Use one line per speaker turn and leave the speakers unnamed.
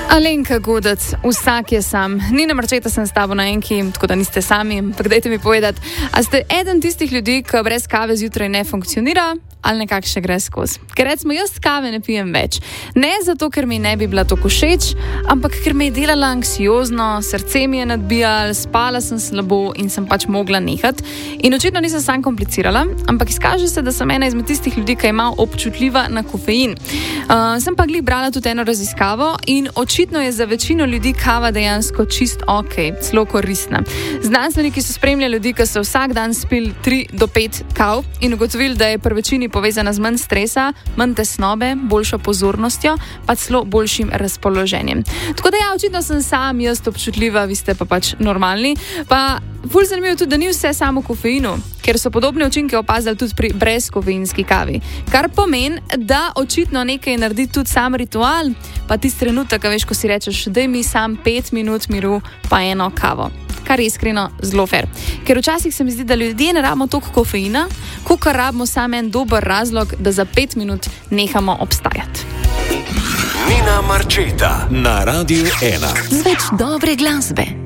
Alenka Godec, vsak je sam. Nina Marčeta sem s tabo na enki, tako da niste sami. Ampak dajte mi povedati, a ste eden tistih ljudi, ki brez kave zjutraj ne funkcionira ali nekako še gre skozi? Ker recimo jaz kave ne pijem več. Ne zato, ker mi ne bi bila tako všeč, ampak ker me je delala anksiozno, srce mi je nadbijalo, spala sem slabo in sem pač mogla nehati. In očitno nisem sam komplicirala, ampak izkaže se, da sem ena izmed tistih ljudi, ki je malo občutljiva na kofein. Sem pa glih brala tudi eno raziskavo in očitno je za večino ljudi kava dejansko čist ok, celo koristna. Znanstveniki so spremljali ljudi, ki so vsak dan spili 3 do 5 kav in ugotovili, da je pri večini povezana z manj stresa, manj tesnobe, boljšo pozornostjo, pa celo boljšim razpoloženjem. Tako da ja, očitno sem sam jaz občutljiva, vi ste pa pač normalni. Pa ful zanimivo tudi, da ni vse samo kofeinu, ker so podobne učinke opazili tudi pri brezkofeinski kavi. Kar pomeni, da očitno nekaj naredi tudi sam ritual, pa tisti trenutek, veš, ko si rečeš, daj mi sam 5 minut miru, pa eno kavo. Kar je iskreno zelo fair. Ker včasih se mi zdi, da ljudje ne rabimo toliko kofeina, kolikor rabimo samo en dober razlog, da za 5 minut nehamo obstajati.
Nina Marčeta na Radiu 1.
Z več dobre glasbe.